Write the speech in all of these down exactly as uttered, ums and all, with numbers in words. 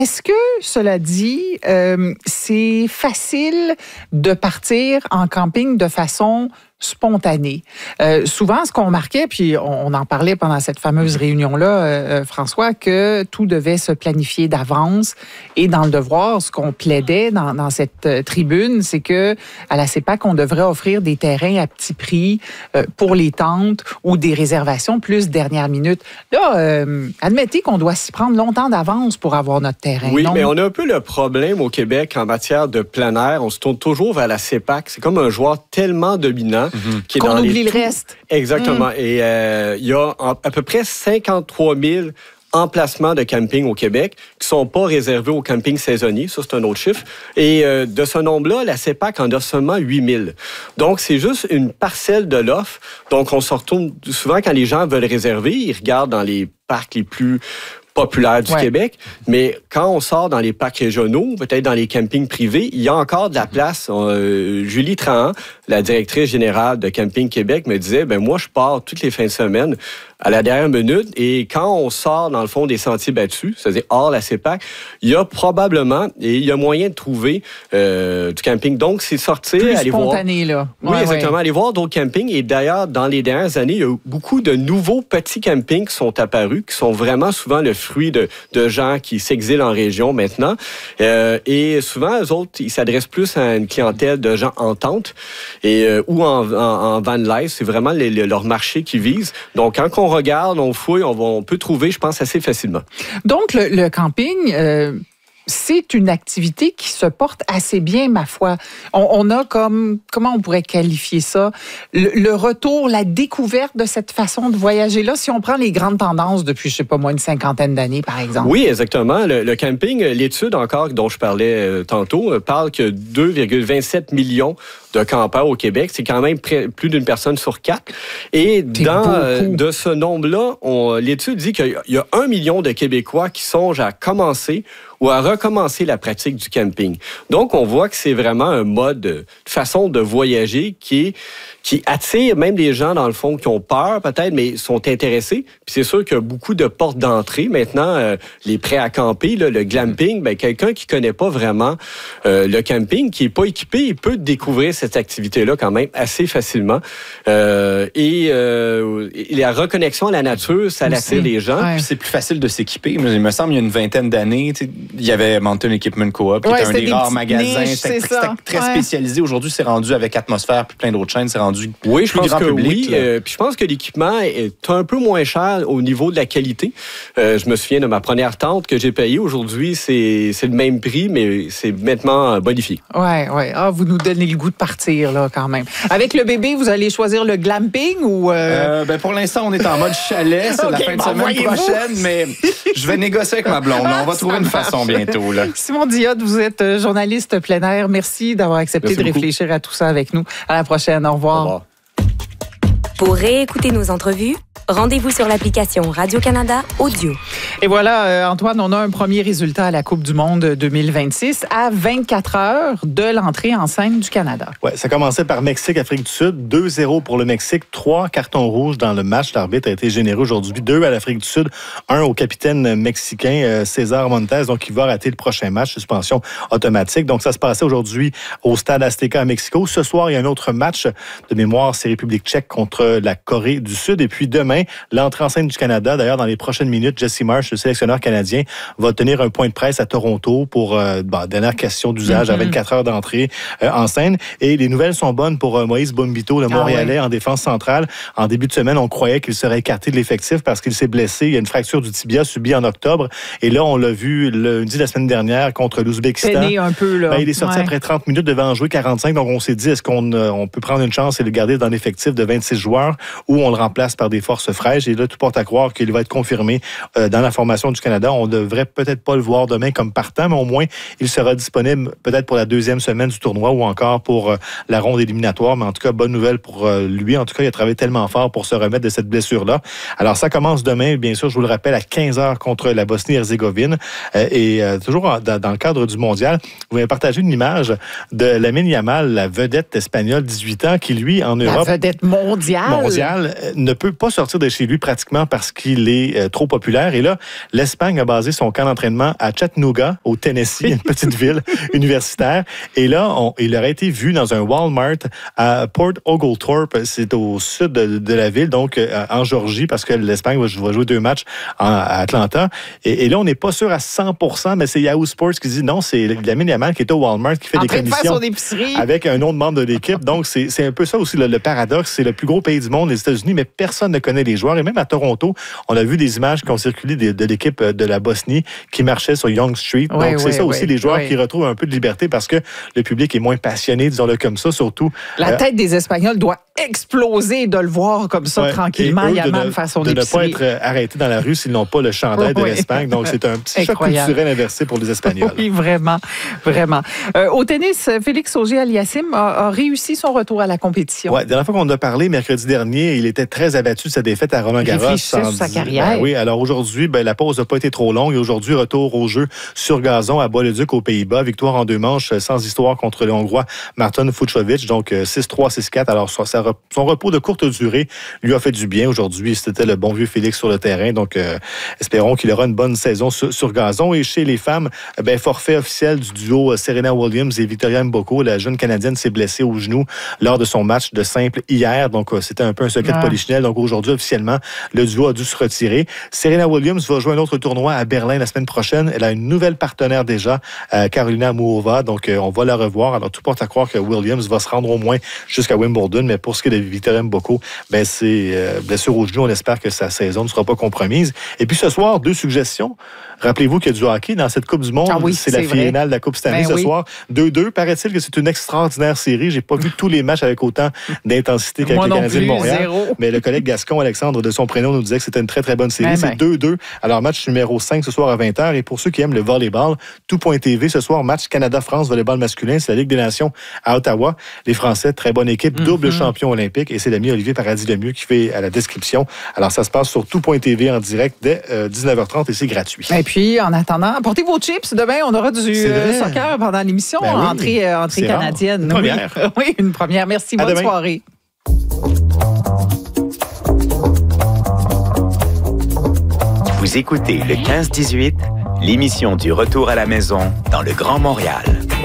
Est-ce que, cela dit, euh, c'est facile de partir en camping de façon spontanée? Euh, souvent, ce qu'on remarquait, puis on, on en parlait pendant cette fameuse réunion-là, euh, François, que tout devait se planifier d'avance. Et dans le devoir, ce qu'on plaidait dans, dans cette euh, tribune, c'est que à la CEPAC, on devrait offrir des terrains à petit prix euh, pour les tentes ou des réservations plus dernière minute. Là, euh, admettez qu'on doit s'y prendre longtemps d'avance pour avoir notre terrain. Oui, non? mais on a un peu le problème au Québec en matière de plein air. On se tourne toujours vers la CEPAC. C'est comme un joueur tellement dominant Mm-hmm. qui est qu'on dans oublie les... le reste. Exactement. Mm. Et euh, il y a à peu près cinquante-trois mille emplacements de camping au Québec qui sont pas réservés aux campings saisonniers. Ça, c'est un autre chiffre. Et euh, de ce nombre-là, la CEPAC en a seulement huit mille. Donc, c'est juste une parcelle de l'offre. Donc, on se retourne souvent quand les gens veulent réserver, ils regardent dans les parcs les plus populaire du ouais. Québec, mais quand on sort dans les parcs régionaux, peut-être dans les campings privés, il y a encore de la place. Euh, Julie Trahan, la directrice générale de Camping Québec, me disait, ben moi, je pars toutes les fins de semaine à la dernière minute, et quand on sort dans le fond des sentiers battus, c'est-à-dire hors la CEPAC, il y a probablement, et il y a moyen de trouver euh, du camping. Donc, c'est sortir, plus aller spontané, voir... là. Oui, ouais, exactement. Ouais. Aller voir d'autres campings. Et d'ailleurs, dans les dernières années, il y a eu beaucoup de nouveaux petits campings qui sont apparus, qui sont vraiment souvent le fruit de, de gens qui s'exilent en région maintenant. Euh, et souvent, eux autres, ils s'adressent plus à une clientèle de gens en tente et, euh, ou en, en, en van life. C'est vraiment les, les, leur marché qu'ils visent. Donc, quand on regarde, on fouille, on, va, on peut trouver, je pense, assez facilement. Donc, le, le camping... Euh... c'est une activité qui se porte assez bien, ma foi. On, on a comme, comment on pourrait qualifier ça? Le, le retour, la découverte de cette façon de voyager-là, si on prend les grandes tendances depuis, je sais pas moi, une cinquantaine d'années, par exemple. Oui, exactement. Le, le camping, l'étude encore dont je parlais euh, tantôt, euh, parle que deux virgule vingt-sept millions de campeurs au Québec. C'est quand même près, plus d'une personne sur quatre. Et dans euh, de ce nombre-là, on, l'étude dit qu'il y a un million de Québécois qui songent à commencer ou à recommencer la pratique du camping. Donc, on voit que c'est vraiment un mode, une façon de voyager qui est, qui attire même des gens, dans le fond, qui ont peur peut-être, mais sont intéressés. Puis c'est sûr qu'il y a beaucoup de portes d'entrée. Maintenant, euh, les prêts à camper, là, le glamping, ben, quelqu'un qui connaît pas vraiment euh, le camping, qui est pas équipé, il peut découvrir cette activité-là quand même assez facilement. Euh, et, euh, et la reconnexion à la nature, ça attire les gens. Ouais. Puis c'est plus facile de s'équiper. Il me semble, il y a une vingtaine d'années, il y avait Mountain Equipment Co-op, qui ouais, était un des, des rares magasins. Niches, c'était, c'était très ouais. spécialisé. Aujourd'hui, c'est rendu avec Atmosphère puis plein d'autres chaînes. C'est rendu oui, je plus pense grand que public. Oui, euh, puis je pense que l'équipement est un peu moins cher au niveau de la qualité. Euh, je me souviens de ma première tente que j'ai payée. Aujourd'hui, c'est, c'est le même prix, mais c'est maintenant bonifié. Oui, oui. Ah, vous nous donnez le goût de partir, là, quand même. Avec le bébé, vous allez choisir le glamping ou... Euh... Euh, ben pour l'instant, on est en mode chalet. C'est okay, la fin de semaine prochaine, mais je vais négocier avec ma blonde. On va trouver une façon bientôt. Là. Simon Diotte, vous êtes journaliste plein air. Merci d'avoir accepté Merci de beaucoup. réfléchir à tout ça avec nous. À la prochaine. Au revoir. Au revoir. Pour réécouter nos entrevues, rendez-vous sur l'application Radio-Canada Audio. Et voilà, euh, Antoine, on a un premier résultat à la Coupe du monde deux mille vingt-six à vingt-quatre heures de l'entrée en scène du Canada. Oui, ça commençait par Mexique-Afrique du Sud. deux zéro pour le Mexique. Trois cartons rouges dans le match. L'arbitre a été généreux aujourd'hui. Deux à l'Afrique du Sud. Un au capitaine mexicain euh, César Montes, donc il va rater le prochain match. Suspension automatique. Donc ça se passait aujourd'hui au Stade Azteca à Mexico. Ce soir, il y a un autre match de mémoire. C'est République tchèque contre la Corée du Sud. Et puis demain, l'entrée en scène du Canada. D'ailleurs, dans les prochaines minutes, Jesse Marsh, le sélectionneur canadien, va tenir un point de presse à Toronto pour euh, bah, dernière question d'usage mm-hmm. à vingt-quatre heures d'entrée euh, en scène. Et les nouvelles sont bonnes pour euh, Moïse Bombito, le Montréalais, ah, oui. en défense centrale. En début de semaine, on croyait qu'il serait écarté de l'effectif parce qu'il s'est blessé. Il y a une fracture du tibia subie en octobre. Et là, on l'a vu lundi la semaine dernière contre l'Ouzbékistan. Peiné un peu, là. Ben, il est sorti ouais. après trente minutes, devait en jouer quarante-cinq. Donc, on s'est dit, est-ce qu'on euh, on peut prendre une chance et le garder dans l'effectif de vingt-six joueurs ou on le remplace par des forces fraîches? Et là, tout porte à croire qu'il va être confirmé euh, dans la formation du Canada. On devrait peut-être pas le voir demain comme partant, mais au moins, il sera disponible peut-être pour la deuxième semaine du tournoi ou encore pour euh, la ronde éliminatoire. Mais en tout cas, bonne nouvelle pour euh, lui. En tout cas, il a travaillé tellement fort pour se remettre de cette blessure-là. Alors, ça commence demain, bien sûr, je vous le rappelle, à quinze heures contre la Bosnie-Herzégovine. Euh, et euh, toujours en, dans, dans le cadre du mondial, vous m'avez partagé une image de Lamine Yamal, la vedette espagnole, dix-huit ans, qui, lui, en Europe... La vedette mondiale! Mondiale, ne peut pas sortir sortir de chez lui pratiquement parce qu'il est euh, trop populaire. Et là, l'Espagne a basé son camp d'entraînement à Chattanooga, au Tennessee, une petite ville universitaire. Et là, on, il aurait été vu dans un Walmart à Port Oglethorpe, c'est au sud de, de la ville, donc euh, en Georgie, parce que l'Espagne va, va jouer deux matchs en, à Atlanta. Et, et là, on n'est pas sûr à cent pour cent, mais c'est Yahoo Sports qui dit non, c'est Lamine Yamal qui est au Walmart, qui fait en des train commissions de faire son avec un autre membre de l'équipe. Donc, c'est, c'est un peu ça aussi le, le paradoxe. C'est le plus gros pays du monde, les États-Unis, mais personne ne connaît les joueurs. Et même à Toronto, on a vu des images qui ont circulé de, de l'équipe de la Bosnie qui marchait sur Yonge Street. Donc, oui, c'est oui, ça aussi, oui, les joueurs oui. qui retrouvent un peu de liberté parce que le public est moins passionné, disons-le comme ça, surtout. La euh, tête des Espagnols doit exploser de le voir comme ça, ouais, tranquillement, Yamal faire son de épicerie. ne pas être arrêté dans la rue s'ils n'ont pas le chandail oui. de l'Espagne. Donc, c'est un petit choc Incroyable. culturel inversé pour les Espagnols. Oui, vraiment, vraiment. Euh, au tennis, Félix Auger-Aliassime a, a réussi son retour à la compétition. Oui, la dernière fois qu'on en a parlé, mercredi dernier, il était très abattu de sa défaite à Roland-Garros. Réfléchissait sur sa carrière. Ben oui, alors aujourd'hui, ben, la pause n'a pas été trop longue. Et aujourd'hui, retour au jeu sur gazon à Bois-le-Duc aux Pays-Bas. Victoire en deux manches sans histoire contre le Hongrois Marton Fucsovics. Donc six trois, six quatre. Alors son repos de courte durée lui a fait du bien. Aujourd'hui, c'était le bon vieux Félix sur le terrain. Donc euh, espérons qu'il aura une bonne saison sur, sur gazon. Et chez les femmes, ben, forfait officiel du duo Serena Williams et Victoria Mboko. La jeune Canadienne s'est blessée au genou lors de son match de simple hier. Donc euh, c'était un peu un secret de Ah. polichinelle. Donc aujourd'hui, officiellement, le duo a dû se retirer. Serena Williams va jouer un autre tournoi à Berlin la semaine prochaine. Elle a une nouvelle partenaire déjà, euh, Carolina Muhova. Donc, euh, on va la revoir. Alors, tout porte à croire que Williams va se rendre au moins jusqu'à Wimbledon. Mais pour ce qui est de Victoria Mboko, ben, c'est euh, blessure au genou. On espère que sa saison ne sera pas compromise. Et puis, ce soir, deux suggestions. Rappelez-vous qu'il y a du hockey dans cette Coupe du Monde. Ah oui, c'est, c'est la vrai. finale de la Coupe Stanley Ben ce oui. soir. deux deux. Paraît-il que c'est une extraordinaire série. J'ai pas vu tous les matchs avec autant d'intensité qu'avec Moi les non Canadiens plus, de Montréal. zéro. Mais le collègue Gascon, Alexandre, de son prénom, nous disait que c'était une très, très bonne série. Ben c'est ben. deux deux. Alors, match numéro cinq ce soir à vingt heures. Et pour ceux qui aiment le volleyball, tout.tv ce soir, match Canada-France volleyball masculin. C'est la Ligue des Nations à Ottawa. Les Français, très bonne équipe, Mm-hmm. double champion olympique. Et c'est l'ami Olivier Paradis-Lemieux qui fait à la description. Alors, ça se passe sur tout.tv en direct dès euh, dix-neuf heures trente et c'est gratuit. Et puis, en attendant, portez vos chips. Demain, on aura du C'est euh, vrai. soccer pendant l'émission. Ben oui. Entrée, euh, entrée C'est rare. canadienne. Une première. Oui. oui, une première. Merci. À Bonne demain. soirée. Vous écoutez le quinze dix-huit, l'émission du retour à la maison dans le Grand Montréal.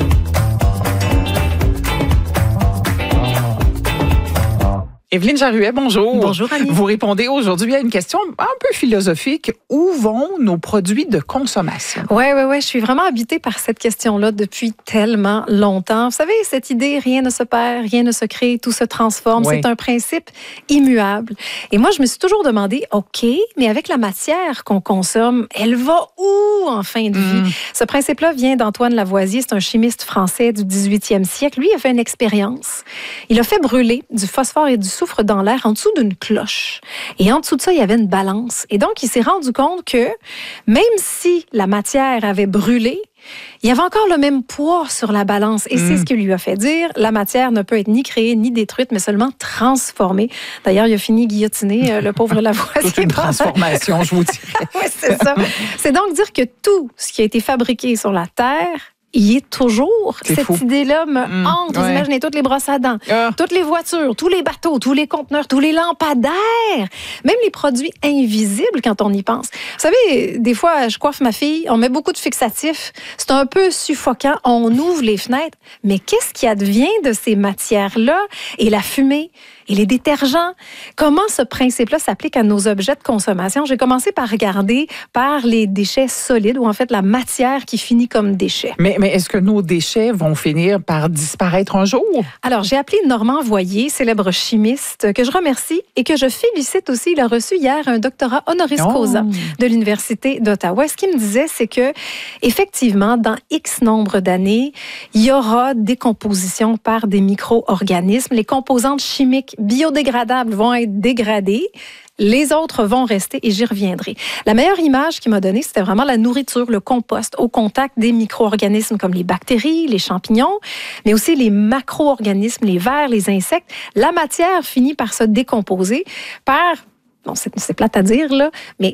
Evelyne Jaruet, bonjour. Bonjour, Annie. Vous répondez aujourd'hui à une question un peu philosophique. Où vont nos produits de consommation? Oui, oui, oui. Je suis vraiment habitée par cette question-là depuis tellement longtemps. Vous savez, cette idée, rien ne se perd, rien ne se crée, tout se transforme. Oui. C'est un principe immuable. Et moi, je me suis toujours demandé, OK, mais avec la matière qu'on consomme, elle va où en fin de vie? Mm. Ce principe-là vient d'Antoine Lavoisier. C'est un chimiste français du dix-huitième siècle. Lui, il a fait une expérience. Il a fait brûler du phosphore et du soufre dans l'air en dessous d'une cloche. Et en dessous de ça, il y avait une balance. Et donc, il s'est rendu compte que même si la matière avait brûlé, il y avait encore le même poids sur la balance. Et Mm. c'est ce qui lui a fait dire, la matière ne peut être ni créée ni détruite, mais seulement transformée. D'ailleurs, il a fini guillotiné, euh, le pauvre Lavoisier. Toute une transformation, je vous dirais. Oui, c'est ça. C'est donc dire que tout ce qui a été fabriqué sur la Terre y est toujours. C'est Cette fou. idée-là me Mm, hante. Vous ouais. imaginez toutes les brosses à dents, Ah. toutes les voitures, tous les bateaux, tous les conteneurs, tous les lampadaires, même les produits invisibles quand on y pense. Vous savez, des fois, je coiffe ma fille, on met beaucoup de fixatifs, c'est un peu suffocant, on ouvre les fenêtres, mais qu'est-ce qui advient de ces matières-là et la fumée et les détergents? Comment ce principe-là s'applique à nos objets de consommation? J'ai commencé par regarder par les déchets solides ou en fait la matière qui finit comme déchet. Mais, mais est-ce que nos déchets vont finir par disparaître un jour? Alors, j'ai appelé Normand Voyer, célèbre chimiste, que je remercie et que je félicite aussi. Il a reçu hier un doctorat honoris Oh. causa de l'Université d'Ottawa. Ce qu'il me disait, c'est que, effectivement, dans X nombre d'années, il y aura décomposition par des micro-organismes. Les composantes chimiques biodégradables vont être dégradées. Les autres vont rester et j'y reviendrai. La meilleure image qu'il m'a donnée, c'était vraiment la nourriture, le compost, au contact des micro-organismes comme les bactéries, les champignons, mais aussi les macro-organismes, les vers, les insectes. La matière finit par se décomposer par, bon, c'est, c'est plate à dire, là, mais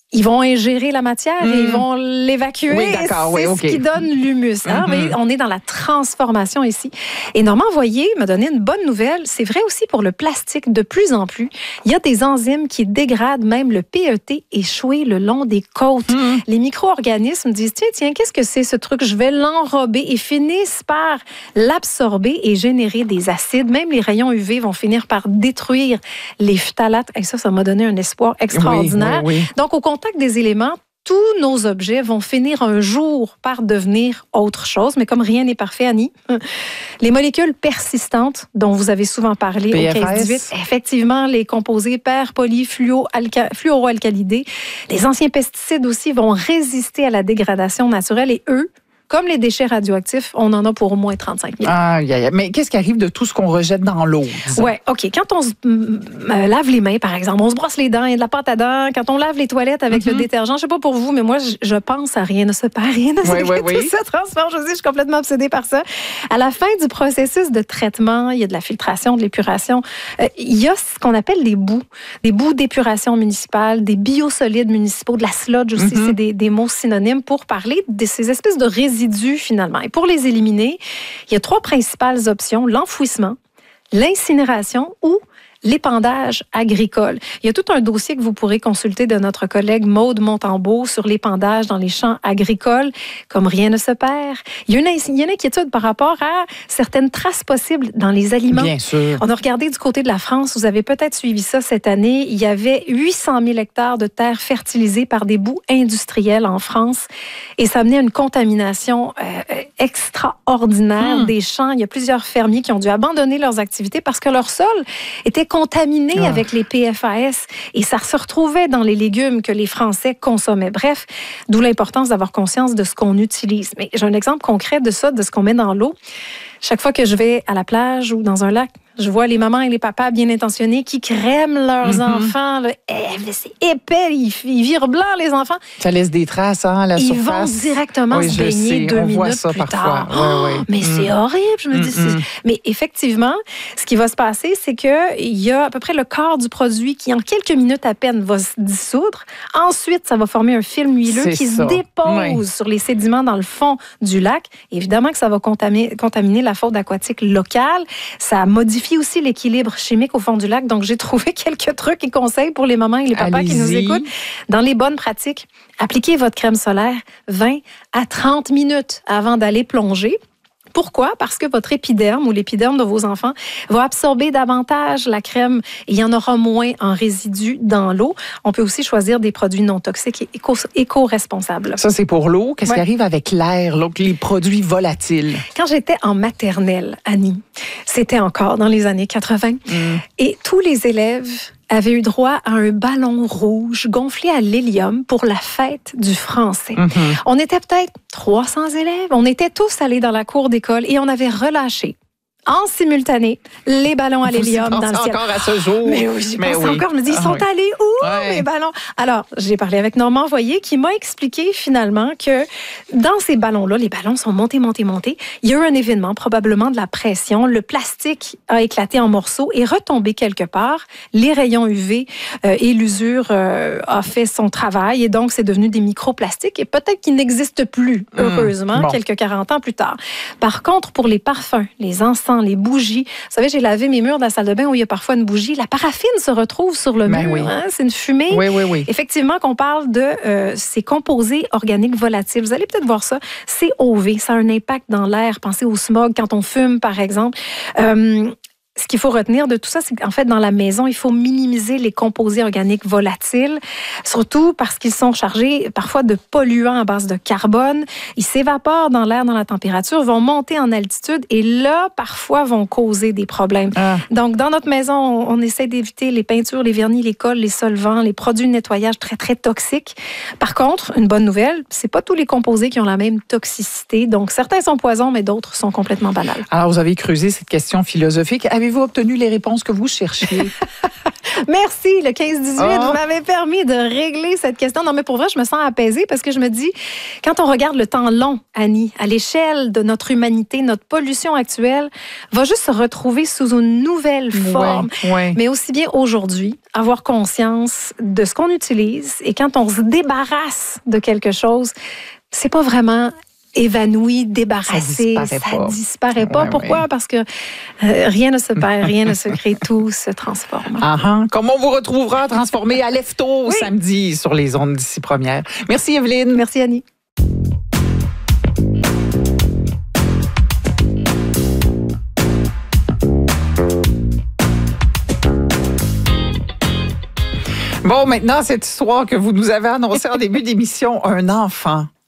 ils vont ingérer la matière mmh. et ils vont l'évacuer. Oui, d'accord, c'est oui, ce okay. qui donne l'humus. Hein? Mm-hmm. Mais on est dans la transformation ici. Et Normand Voyer m'a donné une bonne nouvelle. C'est vrai aussi pour le plastique. De plus en plus, il y a des enzymes qui dégradent même le P E T échoué le long des côtes. Mm-hmm. Les micro-organismes disent, tiens, tiens, qu'est-ce que c'est ce truc? Je vais l'enrober et finissent par l'absorber et générer des acides. Même les rayons U V vont finir par détruire les phtalates. Et ça, ça m'a donné un espoir extraordinaire. Oui, oui, oui. Donc, au contact des éléments, tous nos objets vont finir un jour par devenir autre chose. Mais comme rien n'est parfait, Annie, les molécules persistantes dont vous avez souvent parlé P F S. au quinze dix-huit, effectivement, les composés per-polyfluoroalkylidés, les anciens pesticides aussi vont résister à la dégradation naturelle et eux, comme les déchets radioactifs, on en a pour au moins trente-cinq mille. Ah, yeah, yeah. Mais qu'est-ce qui arrive de tout ce qu'on rejette dans l'eau? Oui, OK. Quand on se euh, lave les mains, par exemple, on se brosse les dents, il y a de la pâte à dents. Quand on lave les toilettes avec mm-hmm. le détergent, je ne sais pas pour vous, mais moi, je, je pense à rien ne se perd, rien ne se oui, oui, tout oui. ça transforme. Je sais, je suis complètement obsédée par ça. À la fin du processus de traitement, il y a de la filtration, de l'épuration. Euh, il y a ce qu'on appelle des boues, des boues d'épuration municipale, des biosolides municipaux, de la sludge aussi, mm-hmm. c'est des, des mots synonymes pour parler de ces espèces de résidus finalement. Et pour les éliminer, il y a trois principales options, l'enfouissement, l'incinération ou l'épandage agricole. Il y a tout un dossier que vous pourrez consulter de notre collègue Maude Montembeault sur l'épandage dans les champs agricoles. Comme rien ne se perd. Il y a une, il y a une inquiétude par rapport à certaines traces possibles dans les aliments. Bien sûr. On a regardé du côté de la France. Vous avez peut-être suivi ça cette année. Il y avait huit cent mille hectares de terres fertilisées par des boues industrielles en France. Et ça amenait à une contamination euh, extraordinaire mmh. des champs. Il y a plusieurs fermiers qui ont dû abandonner leurs activités parce que leur sol était contaminé ah. avec les P F A S et ça se retrouvait dans les légumes que les Français consommaient. Bref, d'où l'importance d'avoir conscience de ce qu'on utilise. Mais j'ai un exemple concret de ça, de ce qu'on met dans l'eau. Chaque fois que je vais à la plage ou dans un lac, je vois les mamans et les papas bien intentionnés qui crèment leurs mm-hmm. enfants. Là. Eh, c'est épais, ils, ils virent blanc, les enfants. Ça laisse des traces hein, à la ils surface. Ils vont directement oui, se baigner deux On minutes voit ça plus parfois. tard. Oh, oui, oui. Mais mm. c'est horrible, je me dis. Mm-hmm. Mais effectivement, ce qui va se passer, c'est qu'il y a à peu près le quart du produit qui, en quelques minutes à peine, va se dissoudre. Ensuite, ça va former un film huileux c'est qui ça. se dépose oui. sur les sédiments dans le fond du lac. Évidemment que ça va contaminer, contaminer la faune aquatique locale. Ça modifie aussi l'équilibre chimique au fond du lac. Donc, j'ai trouvé quelques trucs et conseils pour les mamans et les papas Allez-y. qui nous écoutent. Dans les bonnes pratiques, appliquez votre crème solaire vingt à trente minutes avant d'aller plonger. Pourquoi? Parce que votre épiderme ou l'épiderme de vos enfants va absorber davantage la crème et il y en aura moins en résidus dans l'eau. On peut aussi choisir des produits non toxiques et éco- éco-responsables. Ça, c'est pour l'eau. Qu'est-ce ouais. qui arrive avec l'air, là, les produits volatiles? Quand j'étais en maternelle, Annie, c'était encore dans les années quatre-vingt, mm. et tous les élèves avaient eu droit à un ballon rouge gonflé à l'hélium pour la fête du français. Mm-hmm. On était peut-être trois cents élèves. On était tous allés dans la cour d'école et on avait relâché en simultané les ballons à l'hélium dans le ciel. Encore à ce jour. Mais oui, j'y pense oui. encore. Je me dis, ils sont ah, oui. allés où, ouais. les ballons? Alors, j'ai parlé avec Normand Voyer qui m'a expliqué finalement que dans ces ballons-là, les ballons sont montés, montés, montés. Il y a eu un événement, probablement de la pression. Le plastique a éclaté en morceaux et retombé quelque part. Les rayons U V euh, et l'usure euh, a fait son travail et donc c'est devenu des microplastiques et peut-être qu'ils n'existent plus, heureusement, mmh, bon. quelques quarante ans plus tard. Par contre, pour les parfums, les encens, les bougies. Vous savez, j'ai lavé mes murs de la salle de bain où il y a parfois une bougie. La paraffine se retrouve sur le ben mur. Oui. Hein? C'est une fumée. Oui, oui, oui. Effectivement, qu'on parle de euh, ces composés organiques volatiles. Vous allez peut-être voir ça. C O V, ça a un impact dans l'air. Pensez au smog quand on fume, par exemple. Euh, Ce qu'il faut retenir de tout ça, c'est qu'en fait, dans la maison, il faut minimiser les composés organiques volatiles, surtout parce qu'ils sont chargés parfois de polluants à base de carbone. Ils s'évaporent dans l'air, dans la température, vont monter en altitude et là, parfois, vont causer des problèmes. Ah. Donc, dans notre maison, on, on essaie d'éviter les peintures, les vernis, les colles, les solvants, les produits de nettoyage très, très toxiques. Par contre, une bonne nouvelle, c'est pas tous les composés qui ont la même toxicité. Donc, certains sont poisons, mais d'autres sont complètement banals. Alors, vous avez creusé cette question philosophique. Avez avez-vous obtenu les réponses que vous cherchiez? Merci, le quinze dix-huit, oh. vous m'avez permis de régler cette question. Non, mais pour vrai, je me sens apaisée parce que je me dis, quand on regarde le temps long, Annie, à l'échelle de notre humanité, notre pollution actuelle va juste se retrouver sous une nouvelle forme. Ouais, ouais. Mais aussi bien aujourd'hui, avoir conscience de ce qu'on utilise et quand on se débarrasse de quelque chose, c'est pas vraiment évanoui, débarrassé, ça disparaît ça pas. disparaît pas. Ouais, Pourquoi? ouais. Parce que euh, rien ne se perd, rien ne se crée, tout se transforme. Uh-huh. Comme on vous retrouvera transformé à Lefto Oui. samedi sur les ondes d'ici première. Merci Evelyne. Merci Annie. Bon, maintenant, cette histoire que vous nous avez annoncée en début d'émission, un enfant